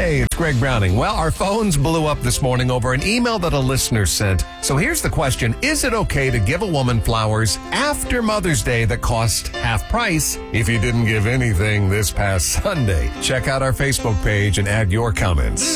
Hey, it's Greg Browning. Well, our phones blew up this morning over an email that a listener sent. So here's the question. Is it okay to give a woman flowers after Mother's Day that cost half price if you didn't give anything this past Sunday? Check out our Facebook page and add your comments.